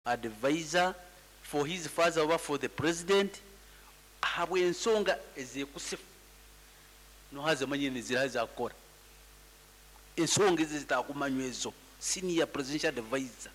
advisor for his father over for the president habwe ensonga ezekusifu no haza manyene ziraza akora ensonga ezitakumanywa ezo senior presidential advisor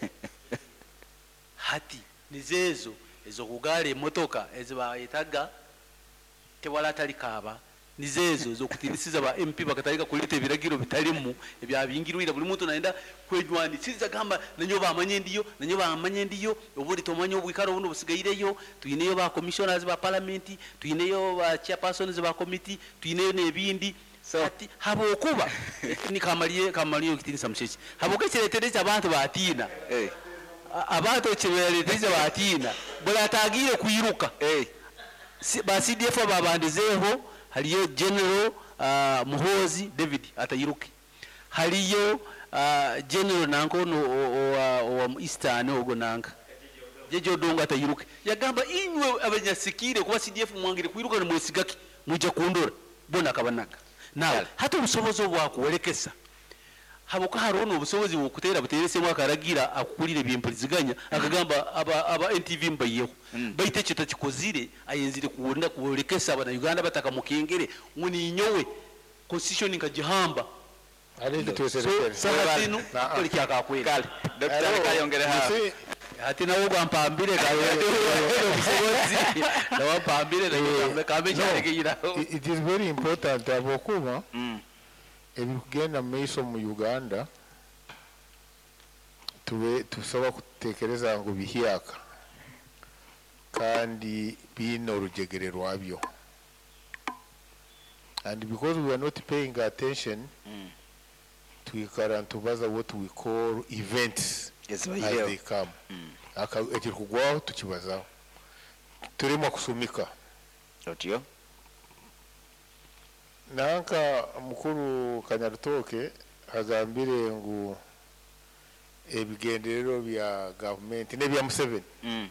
hati nizezo ezokugala emotoka ezibayitaga tewala talikaba nizezo zokutirisiza ba MP bakatalika kuleta ebiragiro bitalimu ebyabingirwira buli muntu naenda kwejwani siza gamba nanyo bamanye ndiyo obuli tomanyo obwikaro buno busigaireyo tuyineyo ba commissioners ba parliament tuyineyo ba chairpersons ba committee tuyineyo nebindi ati habo okuba ni kamaliyo kitinisa msheki habo kecheretereza abantu batina abantu cheretereza batina bula tagire kuyiruka ba CDF babandezeho haliyo General Muhozi David atayiruke haliyo General Nankono wa Eastern ogonanga jejo donga atayiruke yagamba inywe abanyasikire kuba CDF mwangire kuyiruka ne mwesigaki mujja kundora bona kabanaka nawe hata ubusobozi bwakuwerekesa habuka harono ubusobozi bukutera buterese mwakaragira akukulire byempuliziganya akagamba aba NTV mbayeho baite cyo takikozire ayenzire kuwonda kuwerekesa abana Uganda bataka mukengere nguni nyowe constitution nkajihamba arinde tuweserekere sabatinu kali kyakakwera Dr. Kayongere ha hati nawo kwampambire kawe ubusobozi nawo pambire na kambe cyarigira it is very important abokuba ebikugenda meiso mu Uganda tusaba kutekereza ngo bihiyaka kandi bino rujegere rwabyo and because we are not paying attention tubaza what we call events as they come ekiri kugwaho tukibazaho turimo kusumika otyo nanka mukuru Kanyarutoke agambire ngo ebigenderero bya government ne bya Museveni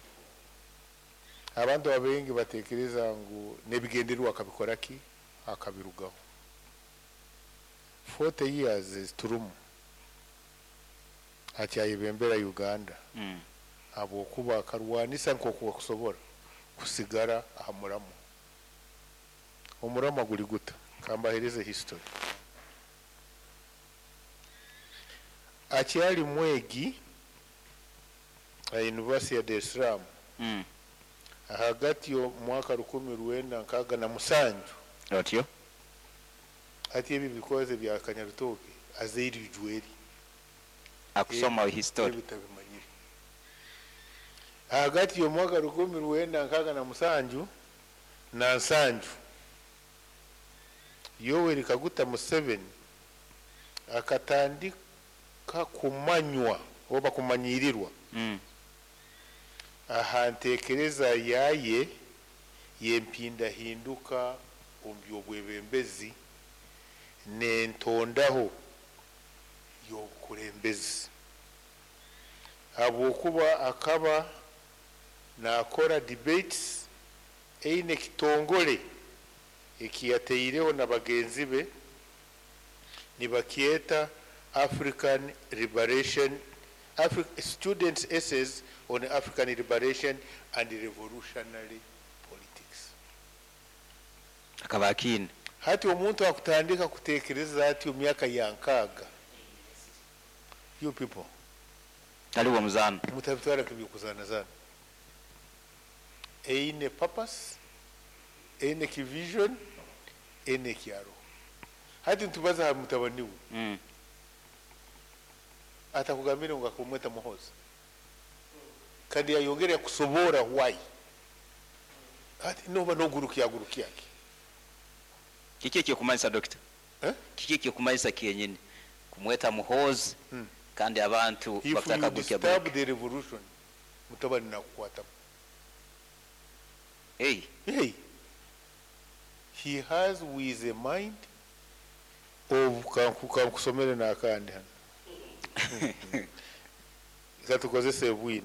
abantu abengi batekereza ngo nebigenderero akabikoraki akabirugaho 40 years turumu acyayibembera Uganda abo kuba karwanisa nko kusobora kusigara ahamuramo umurama guri guta kamba hereze history acyali mwegi University ya Dar es Salaam hagati yo mwaka 1997 na musanju otyo ati ebi bikoze bya Kanyarutoke azeiri jweri akusoma history bitabimanyire hagati yo mwaka 1997 na musanju na nsanju Yoweri Kaguta Museveni akatandika kumanywa oba kumanyirirwa ahantekereza yaye yempinda hinduka ombyo bwebembezi nentondaho yokulembezi abokuba akaba nakora debates eine kitongole ekiyateireho na bagenzi be nibakieta African Liberation Students Essays on African Liberation and Revolutionary Politics akabakini hati omuntu akutandika kutekereza ati umyaka yankaga you people taliwo muzana mutabitwara kibikuzana zana eine purpose ene kivision ene kiaro hati ntubaza mutabaniwe atakugambira ngo akumweta Muhozi kandi yayongera kusobora why hati noba noguruki yake kiki cyo kumanyisa doctor kiki cyo kumanyisa kiyenyine kumweta Muhozi kandi abantu bataka gukya stop the revolution mutabani nakukwata hey he has with a mind of kusomera nakandi hano ikatukozese win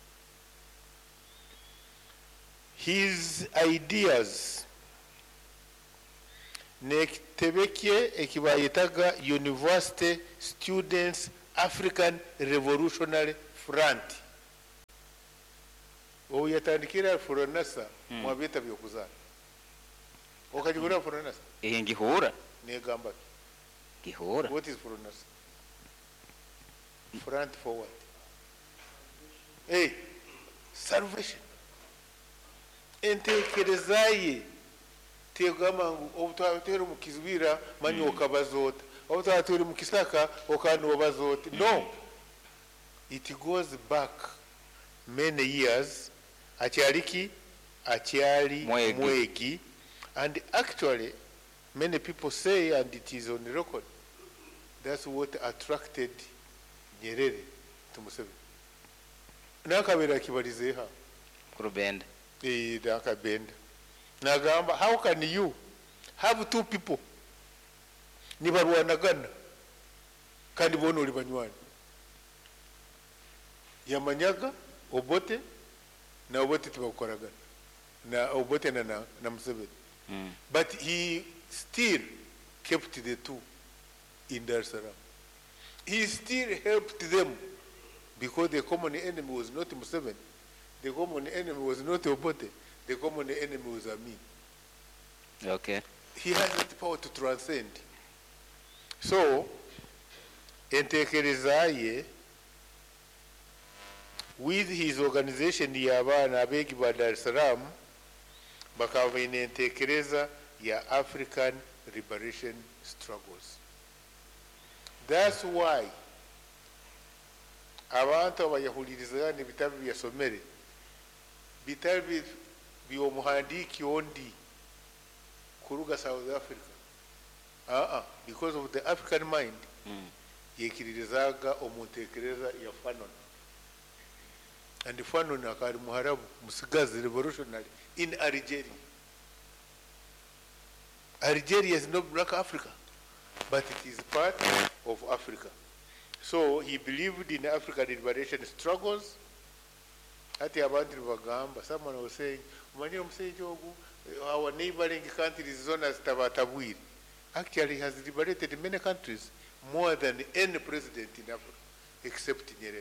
his ideas nekitebekye ekibayitaga University Students African Revolutionary Front oyo yatandikira Foronasa mwabeta byokuzana okajigura Foronasa ngihura negamba gihura. what is Foronasa? Front forward. Hey, salvation. Entekereza ye tegamangu obutwatera mu kizibira manyo okabazota obutwatera mu kisaka okano obazota. No, it goes back many years. Akyali Mwegi, and actually many people say, and it is on the record, that's what attracted Nyerere to Museveni. Nakabera kibalizeha Kurubenda. Nakabenda nagamba, how can you have two people nibarwanagana kandi bono oli banywani? Yamanyaga Obote na Obote tibakoragana na Obote na Museveni. But he still kept the two in Dar es Salaam. He still helped them because the common enemy was not Museveni. The common enemy was not Obote. The common enemy was Amin. Okay. He has the power to transcend. So, entekereza ye with his organization y'abaana abegi ba Dar es Salaam bakava ine entekereza ya African liberation struggles. That's why abantu abayahuliriza n'ebitabu byasomere bitabu by'omuhandiki ondi kuruga South Africa. Because of the African mind, yekiririzaga omuntekereza ya Fanon. And Fanon akari muharabu musigazi revolutionary in Algeria. Algeria is not Black Africa, but it is part of Africa. So he believed in African liberation struggles. Ati abantu bagamba, someone was saying, our neighboring countries zone as Tabatabwiri. Actually, he has liberated many countries more than any president in Africa, except Nyerere.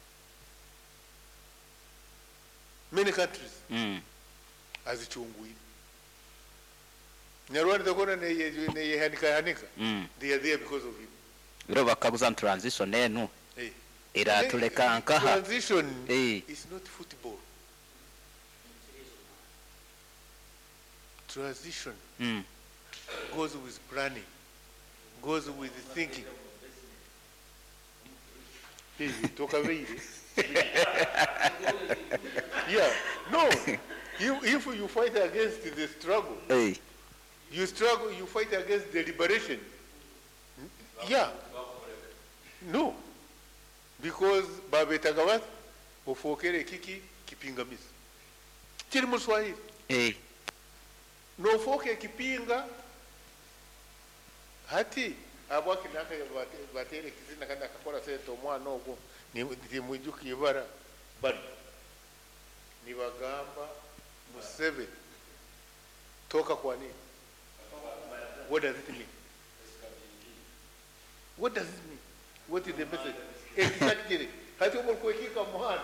Many countries, as Chungui. Nyarwanda takona ne hanika. They are there because of him. Roba kabuza transition enu. Era tuleka nkaha. Transition is not football. Transition goes with planning, goes with thinking. Yeah, no. If you fight against the struggle, you struggle, you fight against the liberation. Yeah. No. Because babetagawa ofokere kiki kipingamizi. Chiri muswahili. No foke kipinga hati abwaki naka batere kizina kanda kakora seto mwana ogwo ni mwijuki ibara bali ni bagamba Museveni toka kwa nini? What does it mean? What does it mean? What is the message? Exactly. Hati uko kuwekika muhana.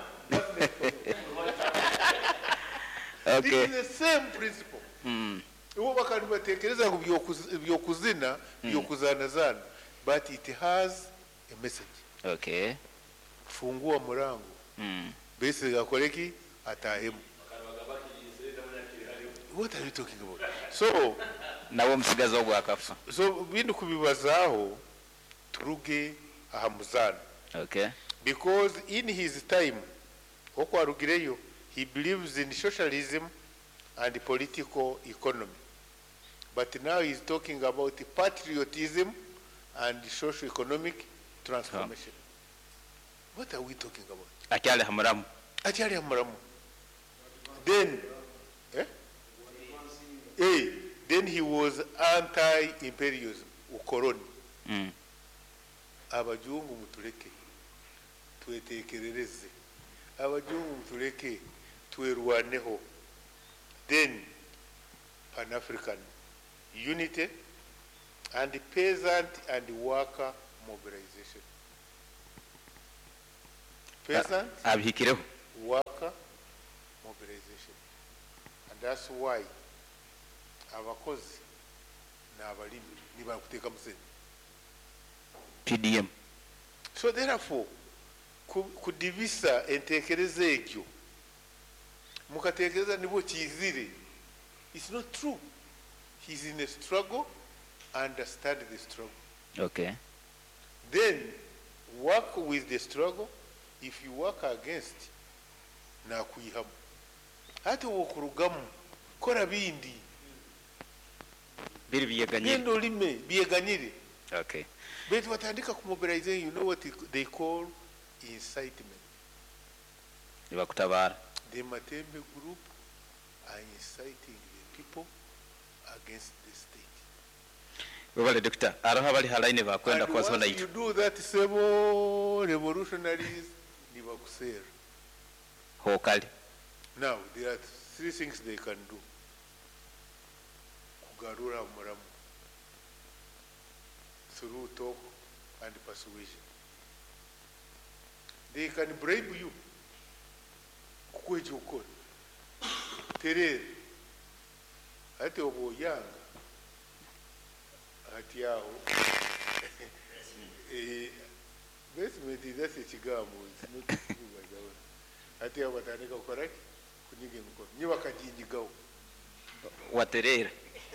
Okay. This is the same principle. Uwo bakandi batekereza byokuzina byokuzanazana, but it has a message. Okay. Fungua murango. Bese gakoleki atahemu. What are you talking about? So nawo musigaza ogwa akafa. So bintu kubibazaho turuge ahamuzana. Okay. Because in his time okwarugireyo he believes in socialism and political economy. But now he's talking about patriotism and socio-economic transformation. What are we talking about? Akyali hamuramu. Akyali hamuramu. Then, then he was anti-imperialism, ukoloni. Abajungu mutuleke, tuetekerereze. Abajungu mutuleke, tuerwaneho. Then Pan-African unity and peasant and worker mobilization. Peasant, abihikireho. Worker mobilization, and that's why abakozi n'abalimi nibakuteeka musene PDM. So therefore kudibisa entekereza egyo mukatekereza nibwo kizire. It's not true. He's in a struggle. Understand the struggle. Okay. Then work with the struggle. If you work against, na kuihamu. Hati wokurugamu kora bindi. Biri biyeganyire. Nendo lime biyeganyire. Okay. But watandika kumobilize, you know what they call incitement. Nibakutabara. The Matembe group are inciting the people against the state. Webale Doctor, aroha bali halaine bakwenda And kwa sona once itu. you do that, several revolutionaries nibakusera. Hokali. Now, there are 3 things they can do. Kugarura muramu. Through talk and persuasion. They can bribe you. Kukwejo ukora. Terere. Hati obo yanga. Hati yao. Basement is just a chigamu. It's not true. Hati yao watanika ukoraki. Kunyige mkono. Nyiwa kajinji gao. Waterere.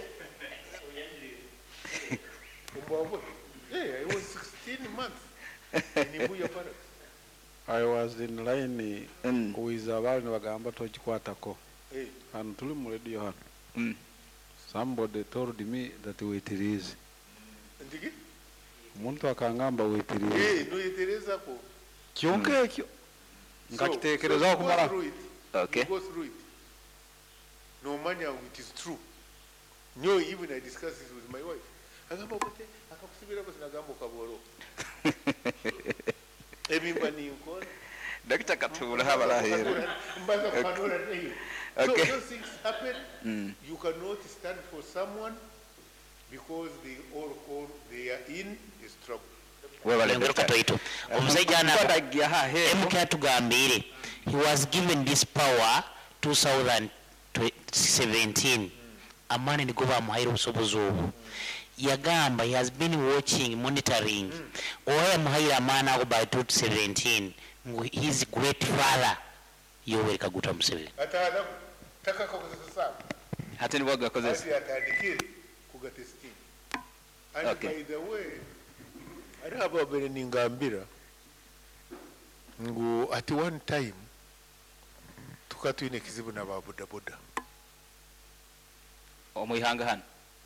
Yeah, it was 16 months in Ibuya Barracks. I was in line with abantu bagamba tokikwatako. Hey. And tuli mu radio hano. Somebody told me that wetirize. Ndiki? Umuntu akangamba wetirize. Hey, no yetereza ko. Kyonka ekyo. Ngakitekerezaho kumala. Okay. Go through it. No manya it is true. No, even I discussed this with my wife. Agamba kote akakusibira bose nagambo kaboro. Ebimba ni nkona. Dr. Katula habala here. Mbaza panora neyo. So Okay. those things happen. You cannot stand for someone because they are in a struggle. Webale Lengero Doctor. katoito. Omusajja ana Kwadagia ha he. MK atugambire. He was given this power 2017. Amani ni goba muhairo busobozi obu. Yagamba he has been watching, monitoring. Oya muhaira amana ako by 2017. His great father Yoweri Kaguta Museveni. Atahada taka kukozesa sana. Hati niwaga kozesa. Hati atandikire kugatesting. And Okay. by the way, ari ababere ningambira ngo at one time tukatwine kizibu na babuda boda. Omuyihanga hano.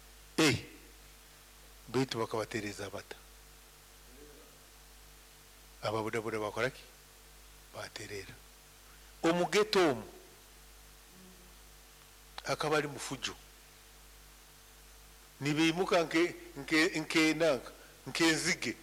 Baitu bakabatereza bata. Ababuda boda bakoraki? Baterera. Omugeto omu akabali mufujo. Nibimuka nke nzige.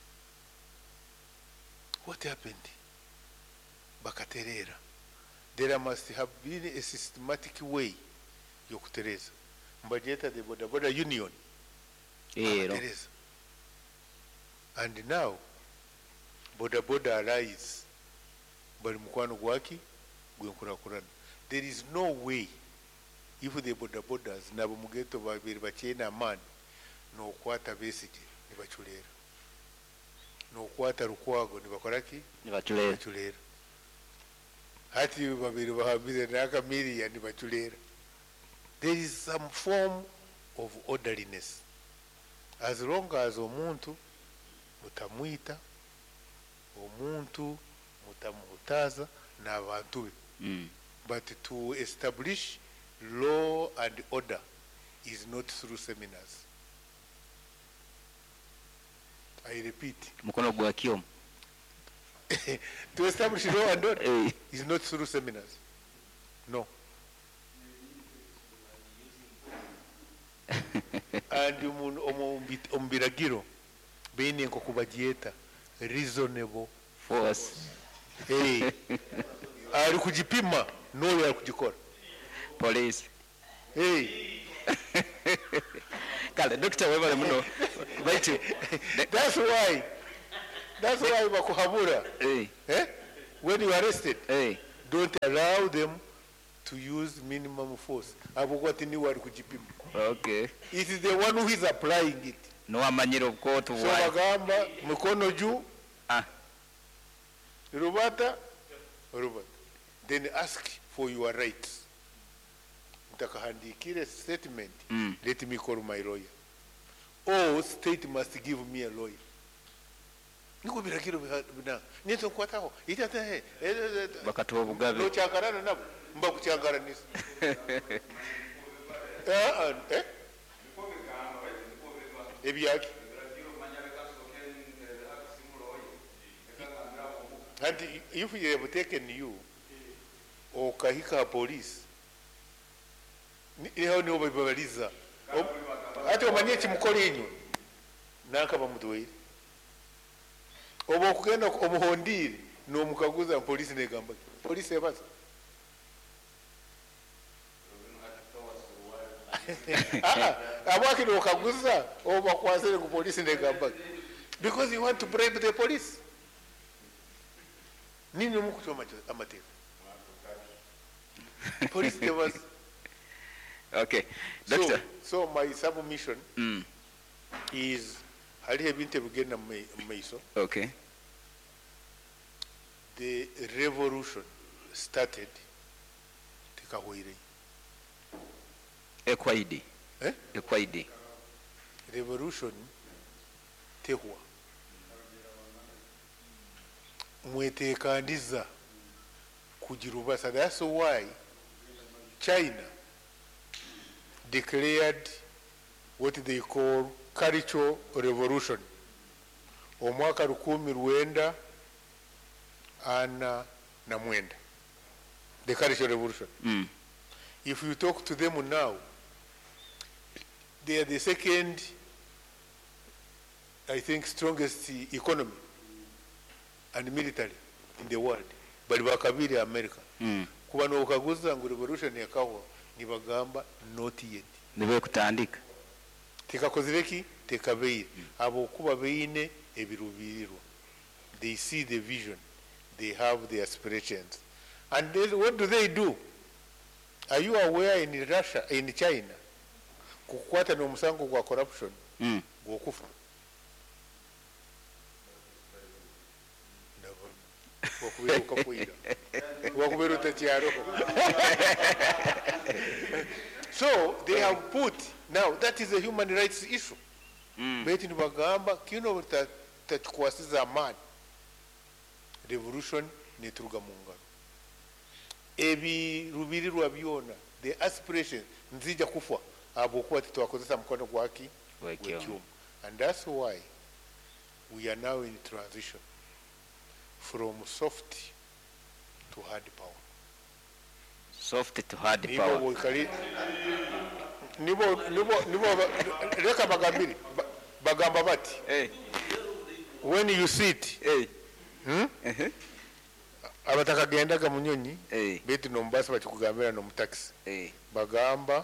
What happened? Bakaterera. There must have been a systematic way yokutereza. Mbajeta the boda union. Bakatereza. And now boda arise. Bali mukwano gwaki gwenkurakurana. There is no way if the bodas nabo mugeto babiri bachena amani no kwata besije nibachulera. No kwata rukwago nibakoraki nibachulera. Hati babiri bahabize naka miria nibachulera. There is some form of orderliness. As long as omuntu mutamwita omuntu mutamuhutaza n'abantu be. But to establish law and order is not through seminars. I repeat. Mukono gwa kiyomu. To establish law and order is not through seminars. No. And ombiragiro beine nkokubajieta reasonable Force. ari kujipima no ya kujikora. Police. Kale Doctor webale muno. Baitu. That's why bakuhabura. When you are arrested, don't allow them to use minimum force. Abogwati ni wali kujipima. Okay. It is the one who is applying it. No amanyiro kotu So bagamba mikono juu. Rubata. Then ask for your rights. Mtakahandikire statement. Let me call my lawyer. Or state must give me a lawyer. Niko birakiro bina. Nyeto kwataho. Itata he. Bakatuwa bugabe. No changarana nabo. Mba kuchangara nisi. Ebiaki. And if you have taken you or kahika police, niho niho babaliza. Ati omanye chimukole inyo nanka bamudoyi. Obo kugenda omuhondire no mukaguza police negamba. Police ebaza. Abakino okaguza oba kwasere ku police negamba. Because you want to bribe the police. Nini mukutoma amateka. Police gave us. Okay. Doctor. So my submission is hali ebinte bugenda maiso. Okay. The revolution started tikahoire. Ekwaidi. Ekwaidi. Revolution tehwa. Mwetekandiza kujirubasa. That's why China declared what they call cultural revolution. Omwaka 1949. The cultural revolution. If you talk to them now, they are the second, I think, strongest economy and military in the world. But bakabiri America. Kuba no kaguza ngo revolution yakawa nibagamba not yet. Niwe kutandika. Tekakozireki tekabeire. Abo kuba beine ebirubiriro. They see the vision. They have the aspirations. And then what do? Are you aware in Russia, in China, kukwata no musango kwa corruption, gokufa? So they have put, now that is a human rights issue. Beti ni bagamba kino tatukwasiza amani. Revolution neturuga mungano. Ebi rubirirwa byona, the aspiration nzija kufwa abo kuba titwakozesa mkono gwaki wekyuma. And that's why we are now in transition from soft to hard power. Soft to hard power. Nibo reka bagambiri bagamba bati. When you sit, abataka gendaga munyonyi betu no mbasa bakikugambira no mutaxi bagamba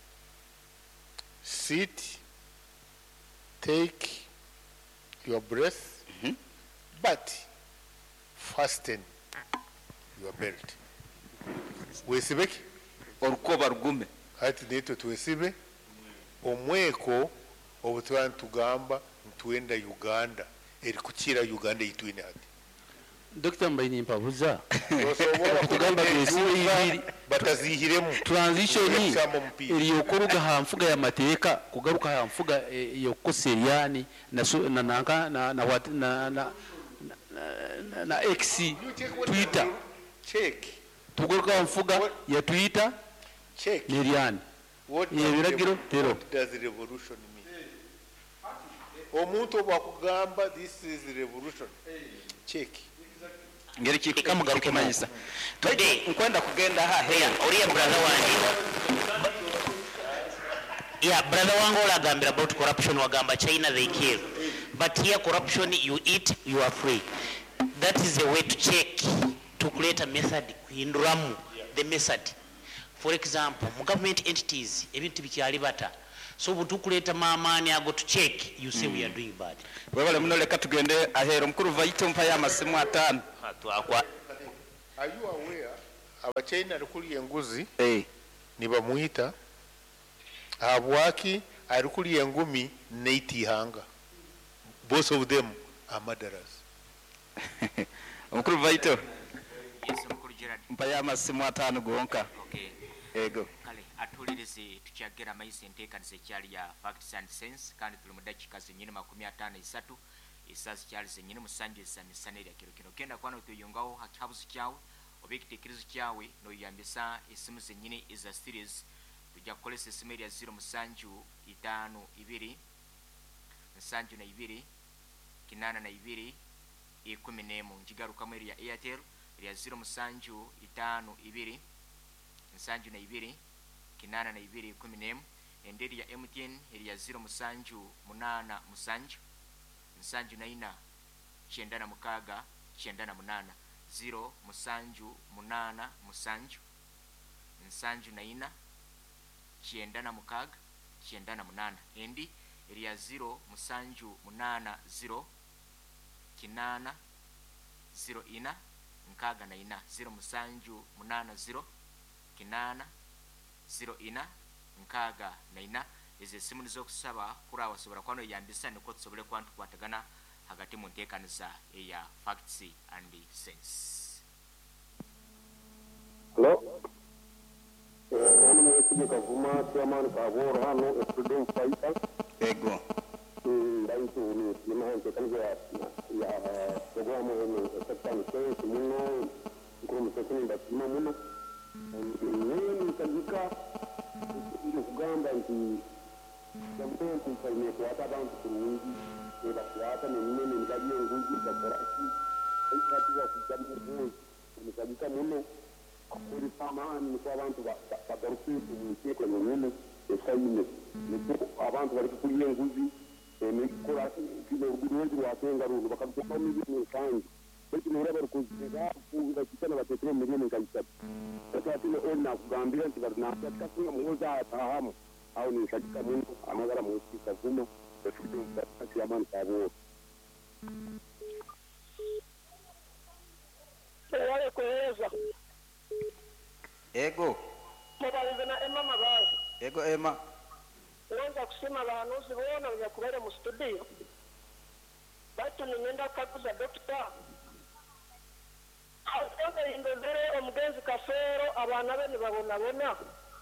sit, take your breath, but fasten your belt. Wesibeki orukoba rugume hati neto tuwesibe omweko obutwantugamba ntwenda Uganda eri kukira Uganda yitwine hati. Dr. Mbaini mpabuza kugamba twesibe batazihiremu transition eliyokoruga hamfuga ya mateeka kugaruka hamfuga yokoseriyani na X Twitter check tugaruka hamfuga ya Twitter check Neriani yebiragiro tero. What does revolution mean? Omuntu obakugamba this is revolution. Check. Ngeri kikamu garuke manyisa. Today nkwenda kugenda hahe oriya brother wange. Yeah, brother wangu olagambira about corruption wagamba China they kill. But here corruption you eat you are free. That is a way to check, to create a method kuhinduramu the method. For example, government entities ebintu bikyali bata. So butukuleta maamani ago to check, you say we are doing bad. Webale muno leka tugende ahero mukuru vaito mpa ya masimu atano. Are you aware abachina alikulya enguzi Eh. nibamwita abwaki alikulya engumi neitihanga. Both of them are murderers. Omukuru Vaito. Yes, Mukuru Gerard. Mpayo amasimu 5 gonka. Okay. Ego. Kale atulirize tukyagera amaizi enteekaniza ekyali ya facts and sense kandi tuli mu dakiika zennyini 53 essaa zikyali zennyini musanju esamisana erya kiro kino genda kwana otuyungawo habuzi kyawe oba ekiteekerezo kyawe n'oyambisa essimu zennyini eza series tujja kukolesa essimu erya 0752 72 82 11 njigarukamu erya Airtel erya 0752 72 82 enderi ya MTN erya 0787 74 96 98 0787 74 96 98 endi erya 0780 8 04 nkaaga na 4 0780 8 04 nkaaga na 4 ezo essimu nizokusaba kura wasobola kwano yambisa niko tusobole kuba tukwatagana hagati mu nteekaniza eya facts and sense. Hello? Ono mwesige kavuma chairman kavoro hano student fighter. Ego. Ndaitu ni simaha nteekaniza ya programu eno sector sense muno nkuru musesini ndasima muno. Nini kajika kugamba nti gavumenti nsayine kuwata abantu kurungi ebakwata neminene nibaliyo nguzi bakoraki ekatiwa kujja mubuzi nikajika muno kulisa amaani niko abantu bagarukise mu nteeko nyene esayine niko abantu bali kukulya enguzi emikora kino oruguzi rwatenga runo bakabikopa miliyoni nsangi bati nora bari kuzira kuga kitana batetera miliyoni nkayisatu atine ona kugambira nti bari nakatika kunga muhoza atahamu au ni katika mungu amagara mwisi kavuma efudu mbati ya mani kabo wale kueleza Ego. mabalize na Emma Mabazi Ego Emma. uweza kusema abantu zibona unya kubera mu studio batu nimenda kakuza doctor Azoga indozere omugenzi kafero abana be nibabona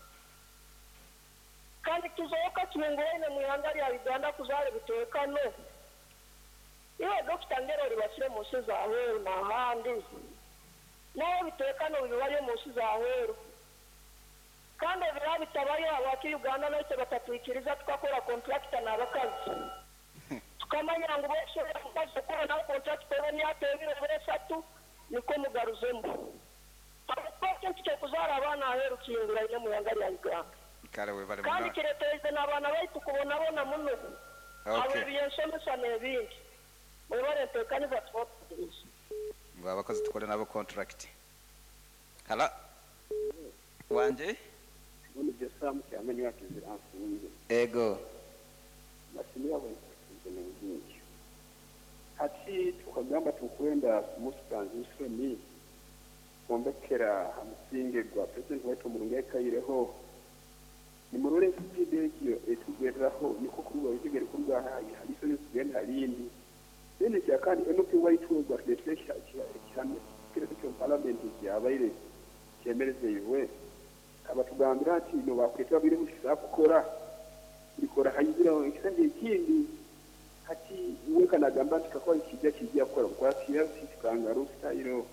kandi tuzoka tumengoene mu ihanga lya Uganda kuzale bitekano iyo Dr. Ngero libasire mu nsi za Aheru n'ahandi nawe bitekano bibari mu nsi za Aheru kandi bira bitabaye abaki Uganda n'icyo batatwikiriza tukakora contract n'abakazi tukamanya ngo bose bakora na contract ni atebire bresatu niko mugaruzemo abakoze cyo kuzara abana Aheru kiyingura ine mu ihanga lya Uganda Kale we bali kandi kireteze n'abana baitu kubona muno Okay. abiyensomesa n'ebindi mwebale ntekaniza tubakugurisha ngo abakozi tukole nabo contract. Hala. Wanje? ubundi byo samu cyamenye wakizira ansubize Ego. bashimira abo ngingi ati tukagamba tukwenda musu transition kombekera hamusinge gwa president wetu Mulunga Kayireho ni murure kidekyo etugeraho niko kuruba bigere kurwa hayi haliso n'ugenda halindi bene cya kandi enuke wayitugwa legislation cyane kire cyo parliament yabaire cyemereze yiwe abatugambira ati no bakwetwa biri mushaka gukora bikora hayizira ikisanje ikindi ati we kanagamba tukakora kijya gukora kwa siyazi kangaru style.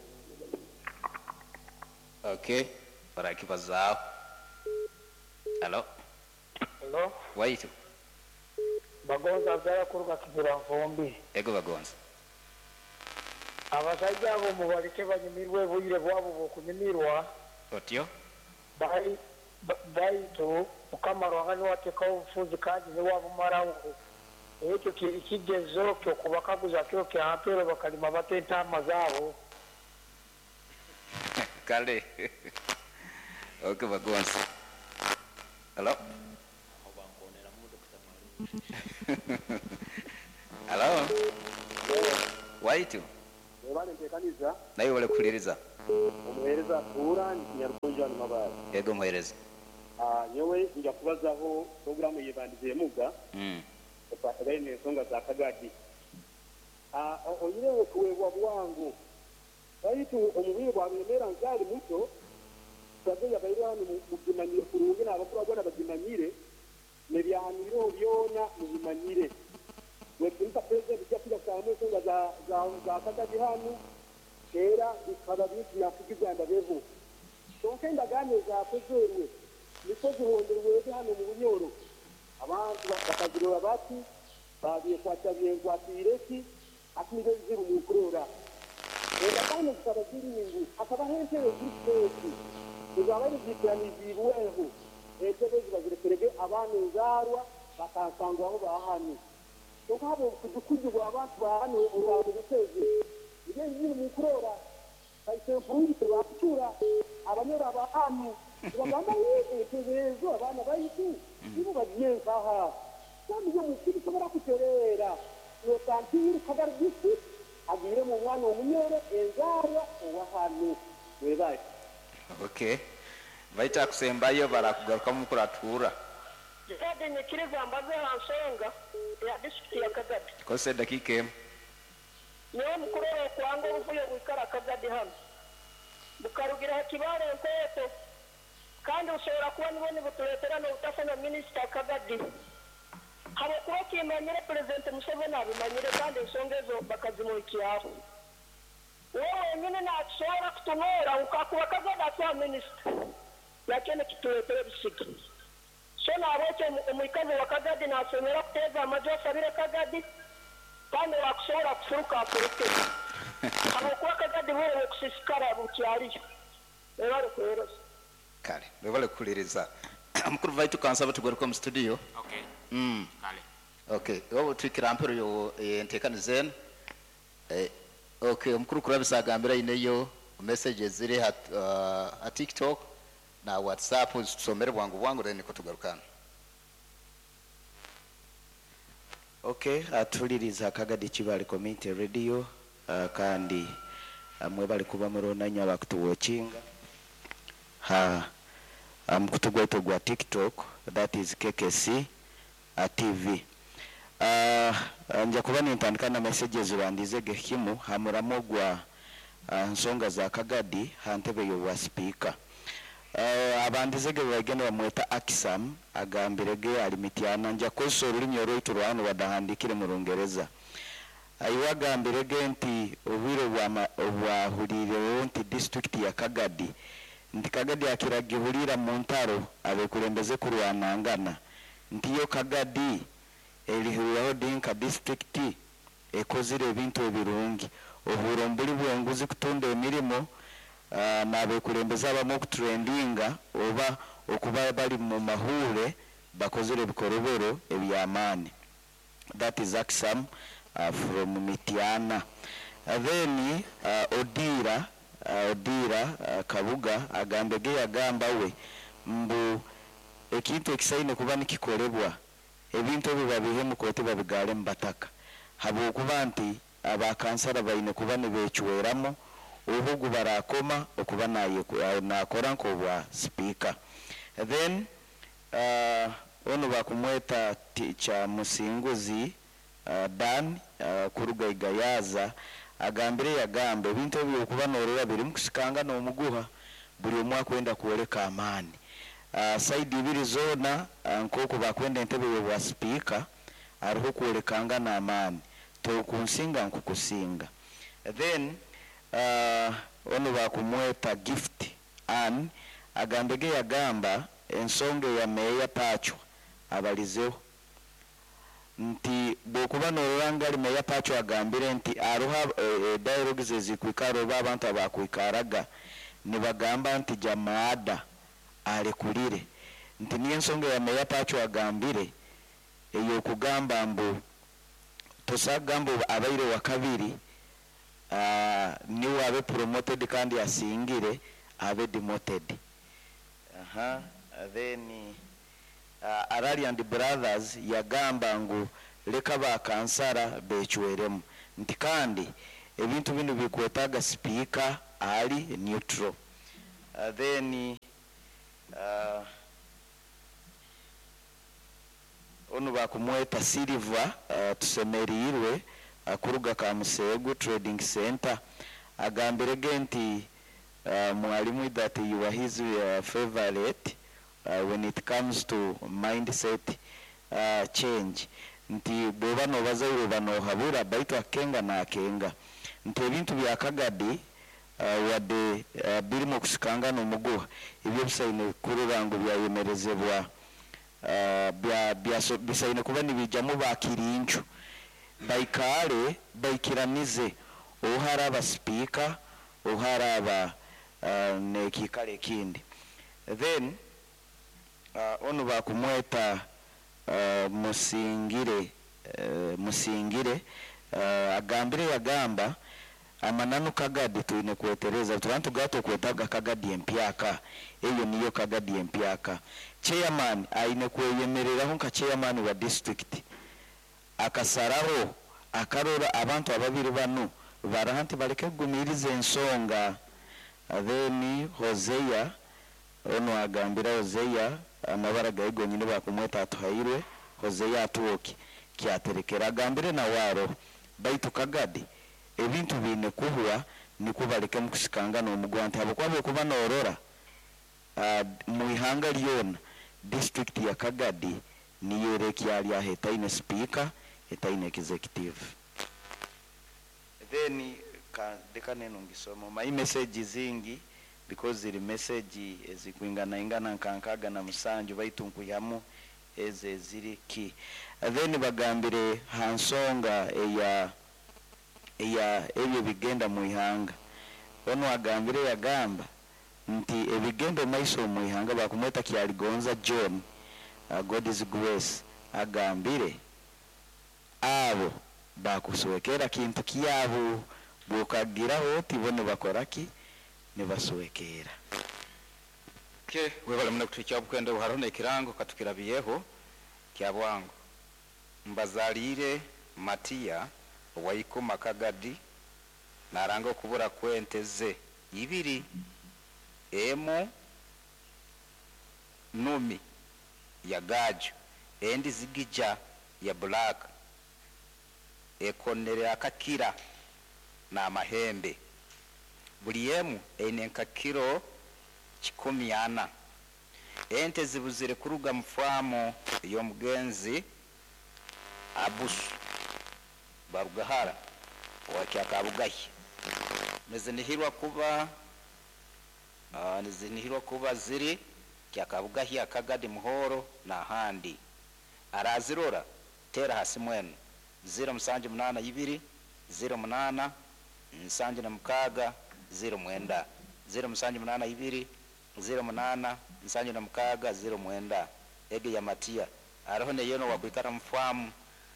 Okay. Barakibazao. Hello. Hello. Waitu. Bagonza zara kuruka kizira vumbi. Ego bagonza. Abasajja abo mubalike banyimirwe buyire bwabo bokumimirwa. Otyo. Baitu mukamaro ngani wateka ufuzi kandi ni wabo marawo. Ekyo kigezo kyo kubakaguza kyo kyapero bakalima batenta amazabo. Kale. Okay bagonza. Hello. Hello. Waitu. ebale ntekaniza naye olekuliriza omuweereza tuura ntinyarungi wano mabaale yego muweereza nyowe nja kubazaho puroguramu yebandiza emuga ekwatagane n'ensonga za kagadi onyirewo tuweebwa bwangu baitu omubiri bwamemera nkyali muto twaze yabaire wano mugimanyire kurungi n'abakulu abona bagimanyire nebyaniro byona mubimanyire wekimuka pulezidenti ijja kujasamu ensonga za kagadi hano era bikaba bintu byakugiganda bevo sonke endagaano ezakozerwe niko zihonderweete hano mu bunyoro abantu bakazirora bati babyekwata byenkwatiireki ati nibo bizibu mu nkurora endagaano zikaba ziringu hakabaho entebe ziriteeki ezabaire zikiranizibweho entebe zibazirekerege abaana enzaarwa bakansangwaho bahani sonke habo obukujukuju bw'abantu bahano olwabubutezi ibyo biziri mu nkurora kayisempurungite bakucura abanyora abahanu bagamba etebezo abana baitu ibo bagyenkaha kandi yo mukiri sobora kuterera yotantiri kagarigisi agire mu mwana omunyore enzaarwa owahanu webaye okay baita kusembayo barakugaruka mu kuratuura Kagadi nyikiriza mbaze hansonga ya district ya Kagadi kose dakika emu niwo mukurora okwanga obuvuyo bwikara Kagadi hano bukarugira kibale nteto kandi ushobora kuba nibo nibutuletera n'obutafuna minisita Kagadi habo kuba kimanyire perezidenti Museveni abimanyire kandi ensonga ezo bakazimurikiraho wowe wenyine nakushobora kutunora ukakuba Kagadi atwa minisita yakene kituletere bisigi so naboke omwikazi wa Kagadi nasomera kuteza amajwi asabire Kagadi kandi wakushobora kufuruka afuruke habo kuba Kagadi bwerewe kusisikara bukyaliyo ebale kuheereza kale bebale kuliriza mukuru vaitu kansaba tugaruka mu studio Okay. Kale. okay wowe twikira mpero yo entekanizen okay mukuru kurabisagambira ineyo messages ziri at TikTok na WhatsApp tusomere bwangu rene ko tugarukana okay atuliriza Kagadi Kibale Community Radio kandi amwe bali kuba muronanya bakutuwachinga mukutugweto gwa TikTok that is KKC TV nja kuba nintandika na messages bandize gehimu hamuramo gwa nsonga za Kagadi hantebe yo wa speaker abandize ge bagene bamweta Akisam agambirege alimitiana nja koso rulimi oroitu rwano badahandikire mu Rungereza ayiwagambirege nti obwiro bwahulire nti district ya Kagadi nti Kagadi akiragihulira mu ntaro abekulembeze kurwanangana nti yo Kagadi elihuriraho Dinka district ekozire ebintu ebirungi oburombuli bwenguzi kutunda emirimo nabekulembeze abamu kutrendinga oba okuba bali mu mahure bakozire bikorobero ebyamaani that is Akisam from Mitiana then Odira Kabuga agambege yagamba we mbu ekintu ekisaine kuba nikikolebwa ebintu bibabihe mu kote babigale mbataka habo okuba nti abakansara baine kuba nibekiweramo obugu barakoma okuba nakora nkobwa speaker then ono bakumweta cha Musinguzi Dan kuruga igayaza agambire yagambe bintu byokuba norera biri mukusikanga n'omuguha buli omwa kwenda kuoleka amani side ibiri zona nkoko bakwenda entebe yo speaker ariho kuolekanga na amani to kunsinga nkukusinga then ono bakumweta Gift an agambege yagamba ensonge ya meya Pacho abalizeho nti bokuba noranga meya Pacho agambire nti aruha dialogue zezikwikaro babantu abakwikaraga nibagamba nti jamaada alekulire nti niyo ensonga ya meya Pacho agambire eyo kugamba mbu tosagambo abaire wa kabiri niwe abe promoted kandi asingire abe demoted then Arali and Brothers yagamba ngu leka bakansara bekiweremu nti kandi ebintu bino bikwetaaga speaker ali neutral. Then ono bakumweta Silver tusemerirwe kuruga Kamusegu Trading Center agambire genti mwalimu that you are his favorite when it comes to mindset change nti bwoba nobazaire banohabura baitu akenga na akenga nti ebintu bya Kagadi wadde birimo kusikanga n'omuguha ebyo bisaine kururango byayemerezebwa bisaine kuba nibijjamu bakirincu baikale baikiranize oharaba speaker oharaba nekikale kindi. Then ono bakumweta Musingire agambire yagamba amananu Kagadi tuine kwetereza tubantu gato kwetaga Kagadi empyaka eyo niyo Kagadi empyaka. Chairman aine kweyemereraho nka chairman wa district akasaraho akarora abantu ababiri bano barahanti baleke gumirize ensonga. Then Hosea ono agambira Hosea amabara gaigo nyine bakumweta atuhairwe Hosea atuoki kyaterekera agambire na waro baitu Kagadi ebintu bine kuhwa nikubaleke mukusikanga n'omugwanti abo kwabe kuba norora mu ihanga lyona district ya Kagadi niyo rekyali ahetaine speaker etaine executive. Then deka neno ngisoma my message zingi because the message ezikwingana ingana nkankaga na musanju baitu nkuyamu eze ziri ki. Then bagambire hansonga eya ebyo bigenda mu ihanga ono agambire yagamba nti ebigenda maiso mu ihanga bakumweta Kyaligonza John God is grace agambire abo bakuswekera kintu kiyabo bukagiraho tibone bakoraki ne baswekera. Okay, webale muna kutucha bukende buharone ikirango katukirabiyeho kyabwango mbazalire Matia Waikoma Kagadi naranga kubura kwenteze ibiri emo numi ya gaju endi zigija ya black ekonere akakira na mahembe buli emu eine nkakiro 14 ente zibuzire kuruga mfamo yo mugenzi abusu barugahara wakyakabugahi nezinihirwa kuba ziri kyakabugahi Akagadi muhoro na handi arazirora tera hasi mwenu 0782 08 76 09 0782 08 76 09 ege ya Matia araho ne yono wakwikara mfamu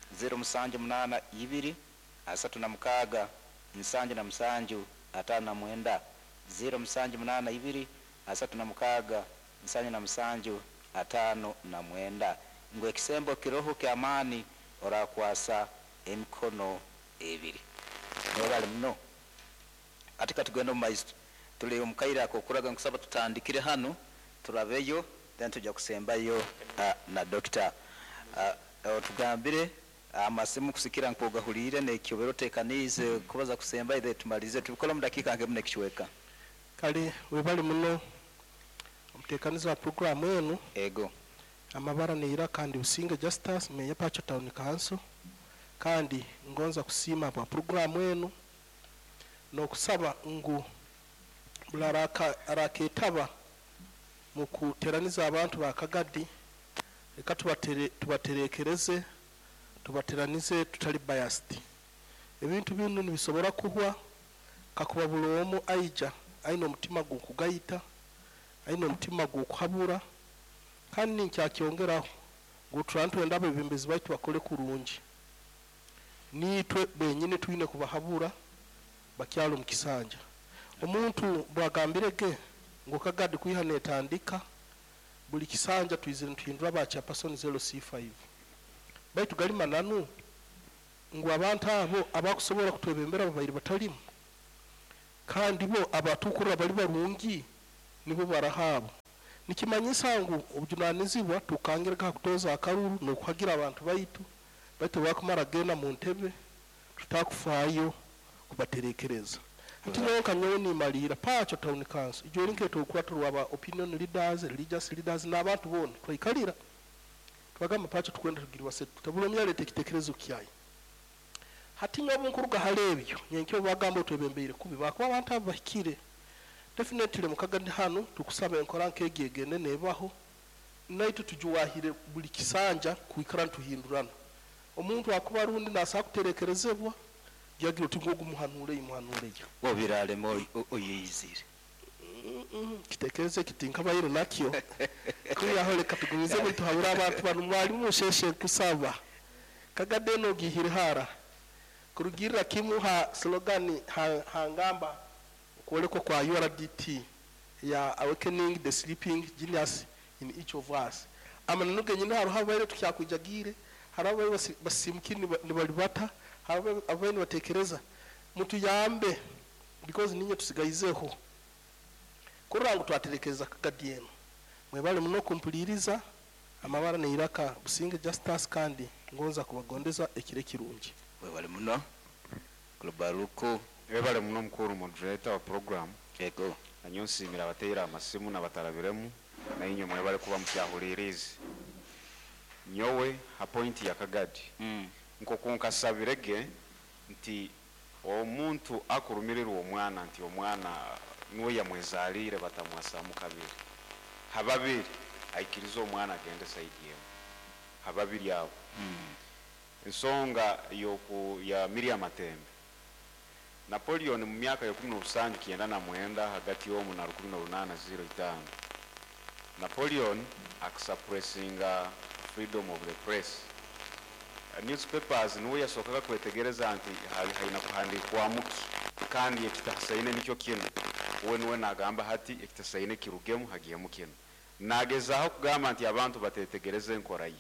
0782 36 77 59 0782 36 77 59 ngwe kisembo kiroho kya amani orakwasa emikono ebiri nobale mno atika tugenda mu maisto tuli omukaira akokuraga nkusaba tutandikire hano turabeyo then tujja kusembayo na doctor tugambire amasimu kusikira nkogahulire nekyobero tekanize kubaza kusemba ide tumalize tubikola mu dakika nge munekichweka kale webali muno omutekaniza wa program enu ego amabara neira kandi usinga justice meya Pacho Town Council kandi ngonza kusima pa program enu no kusaba ngu bularaka araketaba mu kuteraniza abantu ba Kagadi reka tubaterekereze tubateranize tutali biased ebintu bino nibisobora kuhwa kakuba bulomo aija aino mutima gukugayita aino mutima gukuhabura kandi nkyakiyongeraho guturantu endabo ebimbezi baitu bakole kurungi nitwe benyine tuine kubahabura bakyalo mukisanja omuntu bwagambirege ngo Kagadi kwihane tandika buli kisanja tuizire ntindura ba chairperson 0C5 baitu gali mananu ngo abantu abo abakusobola kutwebembera babaire batalimu kandi bo abatukurura bali barungi nibo barahaabo nikimanyisa ngu obujunanizibwa tukangireka kutoza akaruru nokuhagira abantu baitu bakumara genda mu ntebe tutakufaayo kubaterekereza ati nonka nyowe nimalira pacho town council ijo linketo okuwaturwa aba opinion leaders religious leaders n'abantu bona twayikalira twagamba pacho tukwenda tugirwa setu tabula myalete kitekerezo kyayi hati nyobo nkuruga halebyo nyenkyo bagamba twebembeire kubi bakwa abantu abahikire definitely mukagandi hano tukusaba enkora nkegegene nebaho naitu tujuwahire buli kisanja kuikara tuhindurana omuntu akuba rundi nasa kuterekerezebwa yagira uti ngogu muhanure yo obirale mo oyizire kitekereze kitinka bayiro nakyo kuri aho reka tugurize buri tuhabura abantu banu mwari musheshe kusaba kagade no gihire hara kurugirira kimuha slogan hangamba kuoleko kwa URDT ya awakening the sleeping genius in each of us amanuge nyina haro habaye tukyakujagire harabaye basimukini nibalibata harabaye abene batekereza mutu yambe because ninye tusigayizeho kurangu twaterekeza kagadieno mwebale muno kumpuliriza amabara ne iraka businge justice kandi ngonza kubagondeza ekire kirungi webale muno Globaruko webale muno mukuru moderator wa program yego anyonsimira abateyira amasimu n'abatarabiremu na inyo mwebale kuba mukyahulirizi nyowe ha point ya kagadi nko kunkasabirege nti omuntu akurumirira omwana nti omwana niwe yamwezalire batamwasamu kabiri hababiri aikiriza omwana agende saidi yemu hababiri abo ensonga ya Miriam Matembe Napoleon mu myaka ya 1999 hagati y'omu na 1805 Napoleon akusuppressinga freedom of the press newspapers niwe yasokaga kwetegereza nti haina kuhandikwa muki kandi ekitasaine nicyo kintu we niwe nagamba hati ekitasaine kirugemu hagiye mukino nagezaho kugamba nti abantu batetegereze nkorayi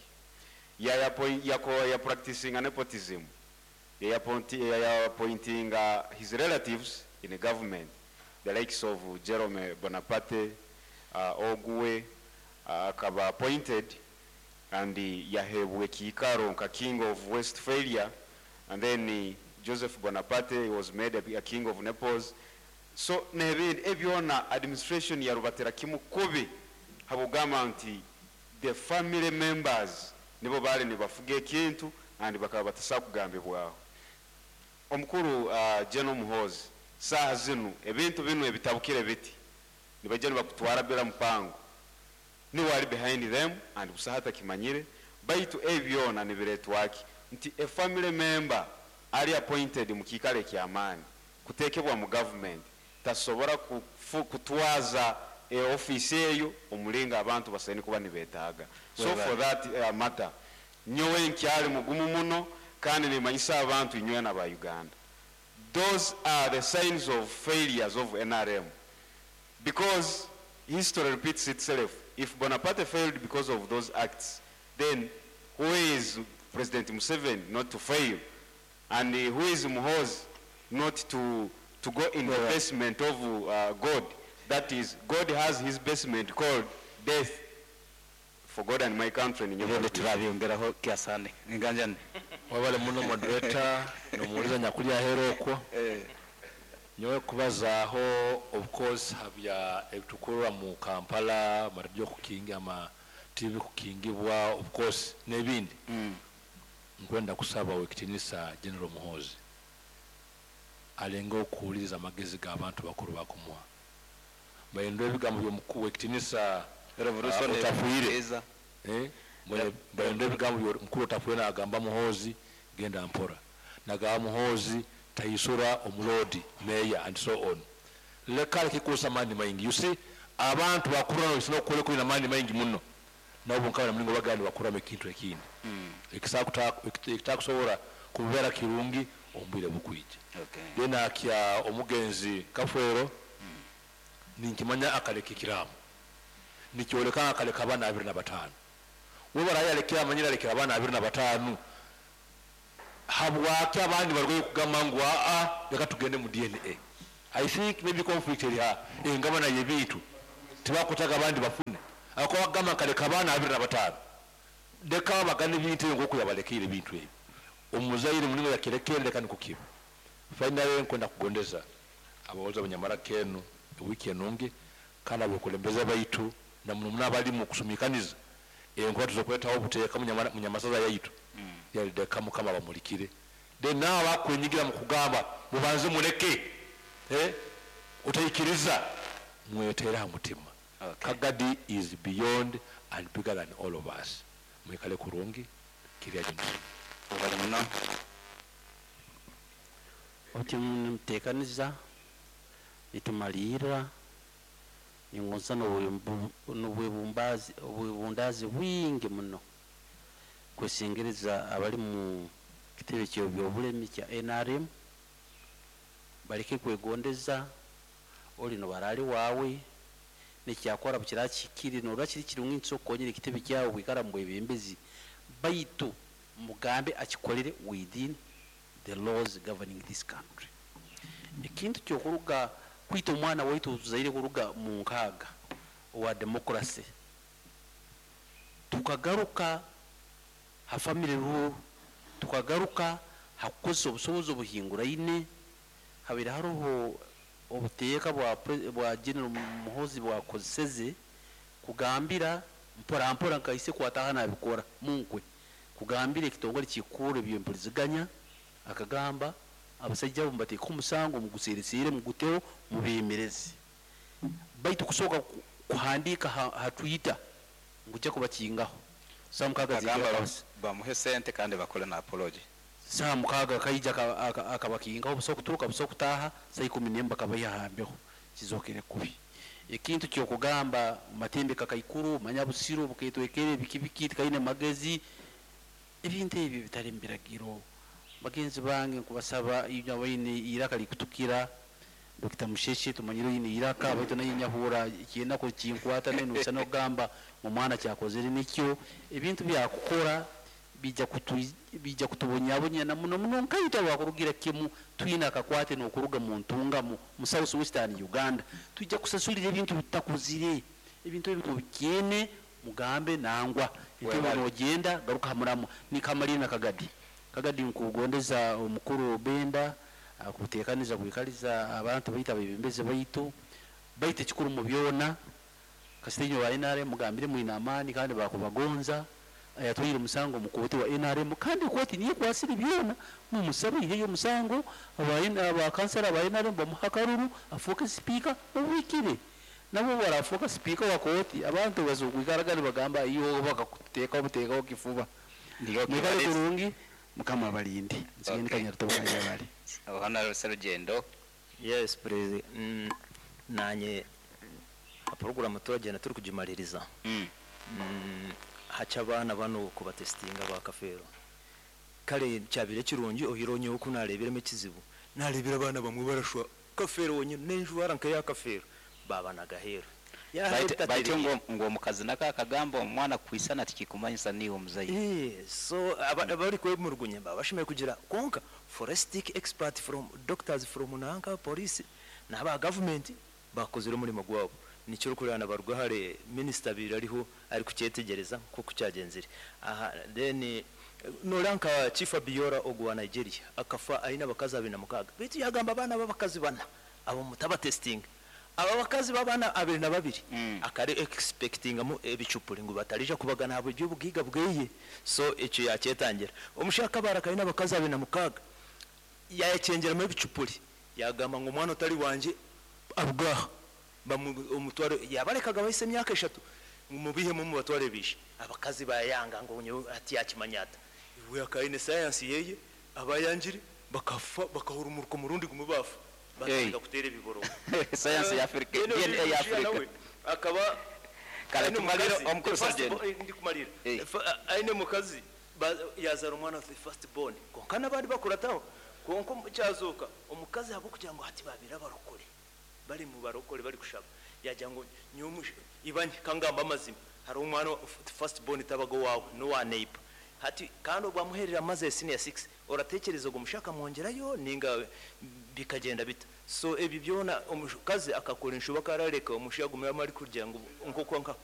ya practicing nepotism ya appointing his relatives in the government the likes of Jerome Bonaparte Oguwe akaba appointed and yahebwe kikaro nka king of Westphalia and then Joseph Bonaparte was made a king of Naples so nebindi ebyona administration ya rubatera kimukobe habugama nti the family members nibo bale nibafuge kintu and bakaba batasakugambibwaho omukuru General Muhozi saha zinu ebintu binu ebitabukire biti nibajani bakutwara bela mpango ni wali behind them and busahata kimanyire baitu ebyona nibiretwaki nti a family member ali appointed mukikale kyamani kutekebwa mu government tasobora kutwaza office eyo omulinga abantu basaini kuba nibetaga so for that matter nyowe nkyali mugumu muno kandi nimanyisa abantu inywe na ba Uganda those are the signs of failures of NRM because history repeats itself. If Bonaparte failed because of those acts, then who is President Museveni not to fail? And who is Muhozi not to go in the basement of God? That is, God has his basement called death for God and my country. Wabale muno moderator nomuuliza nyakulya heroko nyowe kubazaho of course habya ebitukura mu Kampala maradiyo kukinga ama TV kukingibwa of course nebindi nkwenda kusaba wekitinisa General Muhozi alenga okuwuliriza amagezi g'abantu bakuru bakumwa bayendo ebigambo by'omukulu wekitinisa revolution eza bayendo ebigambo by'omukulu Otafuire n'agamba Muhozi genda mpora n'agamba Muhozi tayisura omulodi mayor and so on lekale kikusa mani maingi you see abantu bakuru no sino kole kulina mani maingi muno nabo nkabana mulingo bagandi bakura mekintu ekindi ekitakusobora kubera kirungi ombwire bukwije yena akya omugenzi Kafwero ninkimanya akaleke kiramu nikyoleka akaleka abana 25 we barayalekera amanyira lekera abana 25 habwaki abandi barwaye kugamba ngu reka tugende mu DNA. I think maybe conflict eriha engabana y'ebintu tibakutaga abandi bafune ako bagamba kaleka abaana 25 deka bagana ebintu ngoku yabalekire ebintu ebyo omuzaire mulingo yakirekere kandi kukiba finally nkwenda kugondeza abawoza abanyamara kenu wiki enungi kana bokulembeza baitu na munumuna bali mu kusumikaniza enkuba tuzokwetaho buteeka munyamasaza yaitu yalideka mukama bamulikire then nawe bakwenyigira mu kugamba mubanze muleke utayikiriza mwetera mutima. Kagadi is beyond and bigger than all of us. Mwekale kurungi kirya jino ubali muno oti mtekaniza itumalira ingonza n'obwebundazi bwingi muno kwesingereza abali mu kitebe ky'obyobulemi kya NRM baleke kwegondeza olino barali wawe nekyakora bukirakikiri n'olwakiri kirungi nsokonyere kitebe kyawe bwikara mu ebembezi baitu mugambe akikolere within the laws governing this country. Ekintu kyokuruga kwita omwana waitu tuzaire kuruga mu nkaga wa democracy tukagaruka ha family rule tukagaruka hakukosa obusobozi obuhingura ine habire haroho obuteeka bwa General Muhoozi bwakozeseze kugambira mpora nkaise kwataha nabikora munkwe kugambira ekitongole kikure byempuliziganya akagamba abasajja bombateeka omusango muguseresere muguteo mubemerezi baitu kusoka kuhandika ha Twitter ngujja kubakingaho samukaga agamba bamuhe sente kandi bakole na apology samukaga kaija akabakingaho busoka kuturuka busoka kutaha sai 10 bakabayahambeho kizokere kubi ekintu kyokugamba matembe kakaikuru manyabusiro buketwekere bikibikiti kaine magezi ebintu ebi bitari mbiragiro bagenzi bange nkubasaba iyo bayine iraka likutukira Dr. Musheshe tumanyiro yine iraka abaito na yinyahura kienda ko kinkwata neno sano gamba mu mwana cyakozere nikyo ebintu byakukora bija kutubonyabonya na muno nkaita wakurugira kimu twina akakwate no kuruga mu ntunga mu South Western Uganda tujja kusasulira ebintu bitakuzire ebintu bikyene mugambe nangwa ibintu nogenda garuka hamuramu ni kamalina kagadi nkugondeza omukuru Benda akutekaniza kwikaliza abantu baita bibembeze baite kikuru mu byona kasitenyo wa NRM mugambire mu inamani kandi bakubagonza yatwire musango mukote wa NRM kandi kwati niye kwasiri byona mu musabe iyo musango aba kansala ba NRM bamuhakaruru afoka speaker ubikire nabo barafoka speaker wa koti abantu bazokugaragara bagamba iyo bakakuteka ubuteka okifuba ndiyo kurungi mukama balindi nsigeni kanyarto bakanya bali Honorable Serugendo. Yes president nanye program turagenda turi kujimaririza hacha abana bano kubatestinga bakafero kale cyabire kirungi ohironye uko narebera mekizibu narebera abana bamwe barashwa kafero wonye nenju waranka ya kafero baba nagahero baite ngo mukazi nakakagamba omwana kwisana tikikumanyisa niwo muzayi so abari kwe murugunye babashime kugira konka forensic expert from doctors from nanka police naba government bakozere muri magwabo nicyo kurana barwahare minister birariho ari kucyetegereza ko kucyagenzire aha then noranka chief Biora ogwa Nigeria akafa aina bakaza bina mukaga bitu yagamba abana babakazi bana abo mutaba testing aba bakazi babana 22 akari expecting mu ebicupuri ngo batarija kubagana abo by'ubwiga bweye so icyo yakyetangira umushaka barakaye n'abakazi abina mukaga yayacengera mu bicupuri yagamba ngo mwana utari wanje abwa umutwaro yabarekaga bahise myaka 3 mu bihe mu batware bishe abakazi bayanga ngo ati yakimanyata iwe akaine science yeye abayanjiri bakafa bakahura umurko murundi gumubafa bakaga kutere biboro science ya Afrika DNA ya Afrika akaba kale tumaliro omukuru surgeon ndi kumalira aine mukazi yazara umwana of the first born konkana bari bakurataho konko cyazuka umukazi habo kugira ngo hati babira barokore bari mu barokore bari kushaba yajya ngo nyumushe ibanye kangamba amazima hari umwana first born tabago wawe no wa neighbor hati kandi bamuherera maze senior 6 oratekereza ngo mushaka mwongerayo ninga bikagenda bita so ebi byona omukazi akakora inshoboka arareka omushagume amari kurya ngo nkoko nka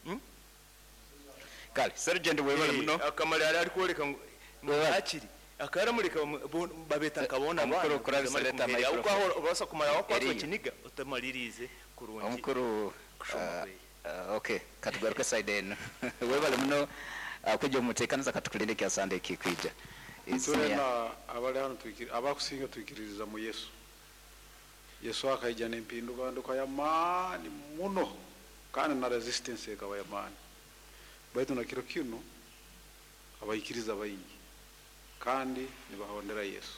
kale sergeant webale muno akamali ari koreka ngo akiri akaramurika babeta kabona omukuru kurabisaleta amayiro uko basa kumara wakwazo kiniga utamaririze kurungi omukuru okay katugaruka side eno webale muno kujya umutekaniza katukulinde kya Sunday kikwija turena abali hano abakusinga twikiririza mu Yesu akaija n'empinduka nduka ya mani muno kandi na resistance ekaba ya mani baitu na kiro kino abayikiriza bayingi kandi nibahondera Yesu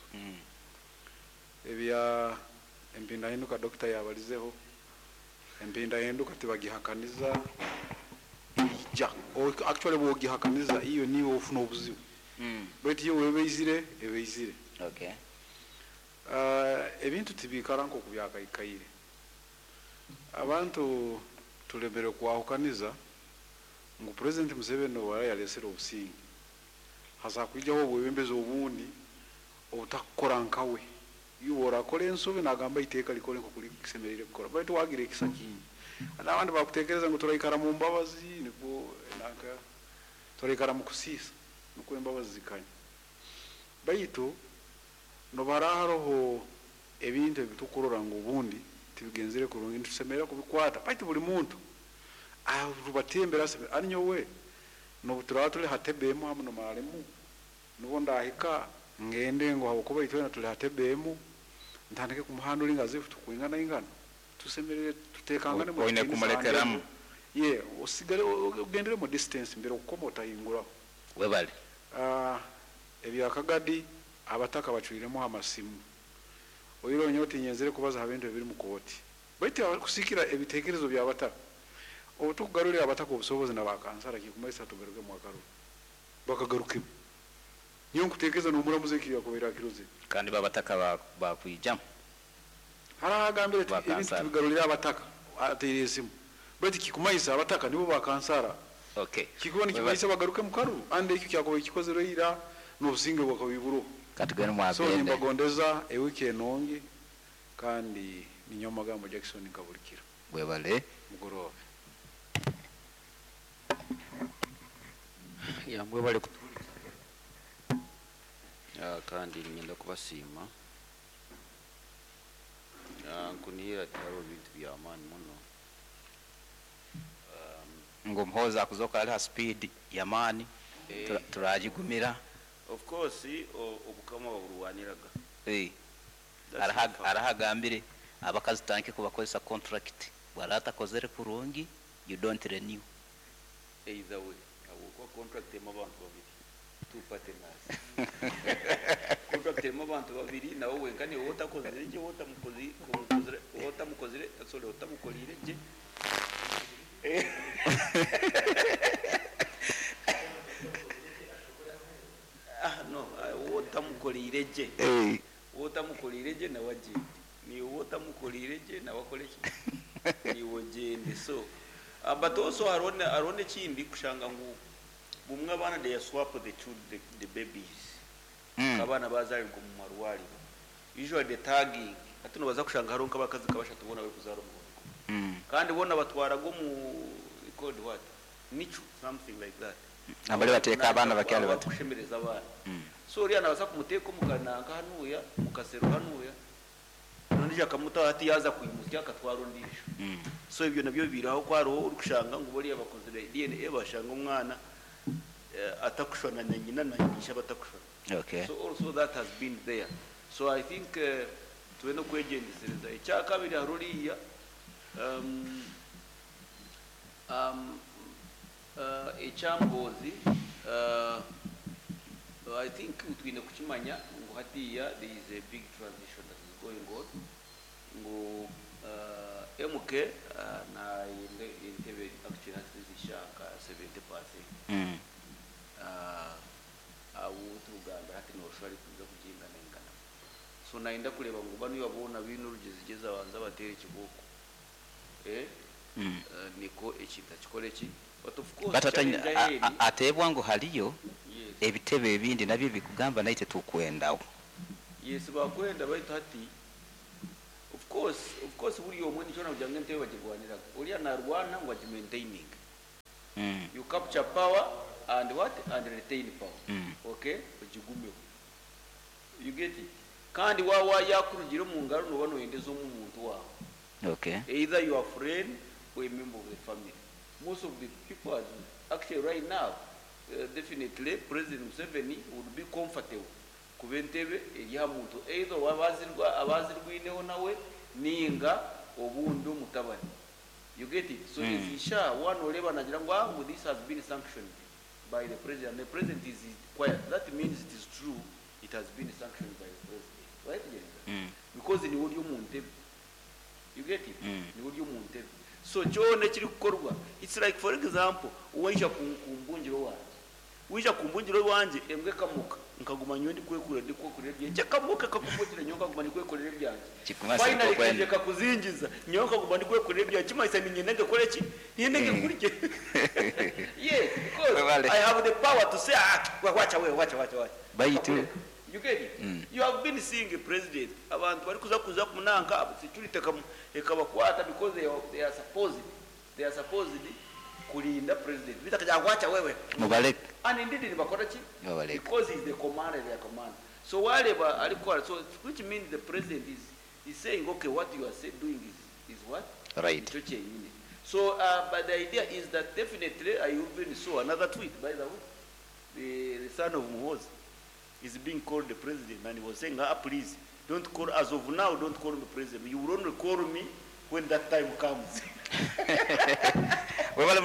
ebya empinda hinduka doctor yabalizeho empinda hinduka tibagihakaniza ija actually bogihakaniza iyo niwo ufuna obuzibu baitu iyo webeizire ebeizire okay ebintu tibikara nko kubyakayikaire abantu tulembere kwahukaniza ngo president Museveni wara yalesera obusingi hasa kujyaho obwebembezi obundi obutakora nkawe yubora kole ensobe nagamba iteka likole nko kuli kisemerere gukora baitu wagire kisakini abandi bakutekereza ngo turayikara mu mbabazi niko naka turayikara mu kusisa nuko imbabazi zikanye baitu no baraharoho ebintu bitukurora ngo ubundi tibigenzere kurungi ntusemera kubikwata baitu buli muntu rubatembera se anyo we no buturatule hatebemu hamwe no maremu nubo ndahika ngende ngo habo kuba itwena tuli hatebemu ntandike ku muhanda uri ngazi tukwingana ingana tusemerere tutekangane mu ine kumalekeramu ye usigale ugendere mu distance mbere ukomota yingura webale ebya Kagadi abataka bacwiremo amasimu oyiro nyoti nyenzere kubaza habende biri mu koti baite kusikira ebitekerezo bya bataka obutugarurira abataka obusobozi na bakansara kikumesa tugaruke mu akaru bakagaruke niyo kutekereza no muramuze kiya kubera kiroze kandi babataka bakwijam haragambire ibintu tubigarurira abataka atere simu baite kikumaisa abataka nibo bakansara okay kikubona kimaisa bagaruke mu karu ande icyo cyakobe kikoze roira no businge bwakabiburo katugene mu abende so nimbagondeza e weekend onge kandi ninyo magambo Jackson kaburikira webale mugoroba ya mwebale kandi ngenda kubasima nkunira taro bintu bya amani muno ngo mhoza kuzoka ali speed ya mani turajigumira of course obukama baburwaniraga arahagambire abakazi tanke kubakozesa contract barata kozere kurungi you don't renew either way abo contract y'abantu babiri two partners contract y'abantu babiri nawo wenkani wotakozere je wotamukozere asole wotamukolire je no wotamukolire je wotamukolire je na waje ni wotamukolire je na wakolechi ni wojende so but also arone chindi kushanga ngu bumwe abana they swap the babies abana bazari ngo mu marwari usually the tagging atuno baza kushanga haronka bakazi kabasha tubona bari kuzaro mu kandi bona batwara go mu code what nicho something like that abali bateka abana bakyali bato kushemereza abana so uri anabaza kumuteko mukananga hanuya mukaseru hanuya nondije akamuta ati yaza kuyimusya akatwara undisho so ibyo nabyo biraho kwaro uri kushanga ngo bari abakozere DNA bashanga umwana atakushona na nyina na nyisha batakushona okay so also that has been there so I think tuweno kwegendesereza icyakabiri haruriya ichambozi I think twine kukimanya ngo hatiya there is a big transition that is going on ngo MK na intebe actually has zishaka 70% tuganda hati no shwari kuza kujingana ingana so naenda kureba ngo bano yabona bino rugezigeza abanza batere kiboko niko ekita kikoleki but of course atebwa ngo haliyo yes ebitebe ebindi nabyo bikugamba naite tukwendawo. Yes, bakwenda baitu hati of course buli omwe nicho na ujanga ntebe bagirwanira uli anarwana ngo maintaining. You capture power and what and retain power. Okay, ugigumeho. You get it? Kandi wawa yakurugire mu ngaro no bano yendezo mu muntu wawe. Okay. Either you are friend or a member of the family. Most of the people actually right now definitely President Museveni would be comfortable kubentebe ya muntu either abazirwineho nawe ninga obundo mutabani. You get it? So isha one oleba nagira ngo this has been sanctioned by the president. The president is quiet. That means it is true. It has been sanctioned by the president. Right? Because in audio muntu. You get it? In audio muntu. So chone chiri kukorwa. It's like for example, uwaisha kumbunjiro wanje. Uwaisha kumbunjiro wanje embwe kamuka. Nkaguma nyondi kwekure ndiko kurebye. Chakamuka kakumbotira nyonga guma ndiko kurebye byanje. Finally kije kakuzinjiza. Nyonga guma ndiko kurebye. Chima isa ninyenenge kolechi. Ninenge kurike. Yes, because I have the power to say watch. Baitu. You get it? You have been seeing a president. Abantu bari kuza kumunanka security ekabakwata because they are supposed kulinda president. Bitakaja wacha wewe. Mubalek. And indeed ni bakora chi? Because he is the commander, their commander. So whatever alikuwa, so which means the president is saying okay, what you are doing is what? Right. So but the idea is that definitely I even saw another tweet by the way. The son of Muhoozi is being called the president, and he was saying, please, don't call, as of now, don't call me president. You will only call me when that time comes. When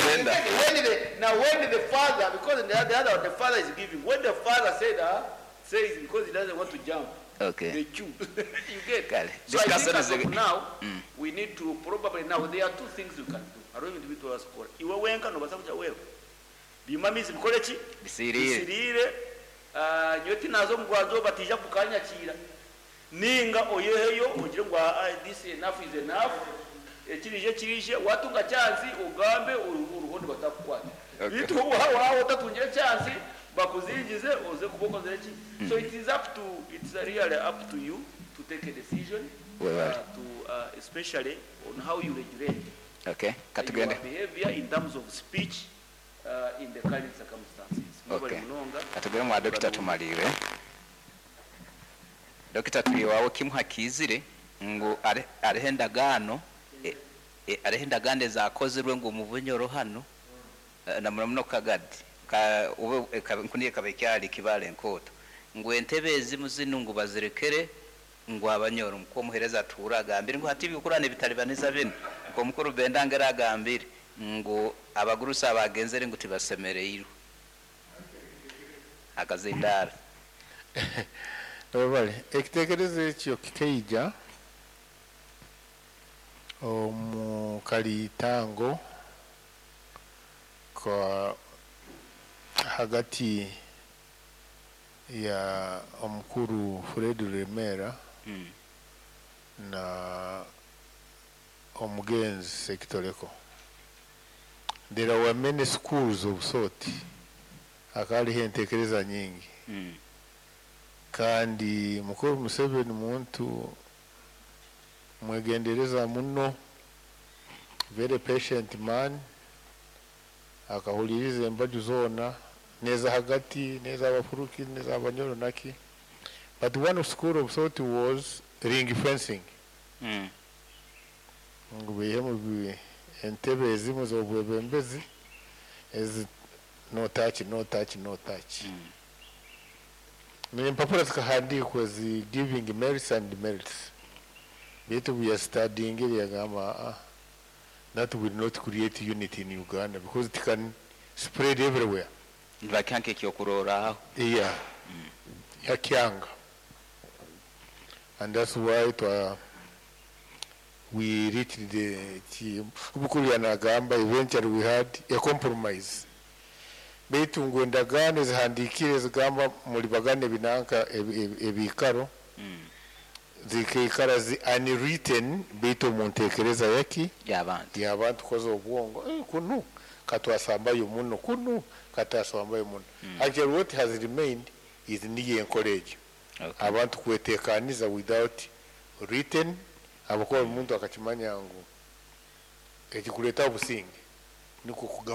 the father, because the father is giving, when the father says because he doesn't want to jump, okay. They choose. You get. So I think as of now, we need to probably now, there are two things you can do. I don't even need to ask for it. Iwe wenka no basamucha wewe. Bimamizi bikolechi? Bisirire. Nyoti nazo mgwazo batija kukanya chira. Ninga oyeheyo ugire ngo this enough is enough. Ekirije watunga chansi ugambe uruhondo batakukwata. Bitu wawo tatungira chansi bakuzinjize oze kuboko zereki. So it is really up to you to take a decision especially on how you regulate. Okay. Your behavior in terms of speech in the current circumstances. Okay. Katugere mwa Dr. Tumalire. Dr. Tuliwawo kimuhakizire ngo arhendagano arhendagande zakozerwe ngo mubunyoro hano na muno kagadi ka ube nkuniye kabekyali kibale nkoto ngo entebe ezimu zinu ngo bazirekere ngo abanyoro mko muhereza turaga ambiri ngo hati bikurane bitari baniza bene ko mukuru bendangera agambiri ngo abagurusa bagenzere ngo tibasemereyiro akazindara. Vale, ekitekerezo ekyo kikeija omukalitango kwa hagati ya omukuru Fred Remera na omugenzi Sekitoreko. There were many schools of thought. Akaliho entekereza nyingi. Kandi mukuru Museveni muntu mwegendereza muno, very patient man, akahuliriza embaju zona neza hagati neza abafuruki neza abanyoro naki. But one school of thought was ring fencing. Ngubihemu entebe ezimu zobwebembezi is no touch. Mpapula zikahandikwa zi giving merits and demerits. Beto we are studying it that will not create unity in Uganda because it can spread everywhere. Vakanke kyokurora. Yeah. Yakyanga. And that's why we reached the eventually we had a compromise. Betu ngwendagane zihandikire zigamba muri bagane binanka ebikaro zikikara zi unwritten betu muntekereza yaki y'abantu kozo obwongo kunu katwasambayo muno kunu katasambayo muno actually what has remained is niye encourage abantu kwetekaniza without written abakola omuntu akakimanya ngo ekikuleta obusinge niko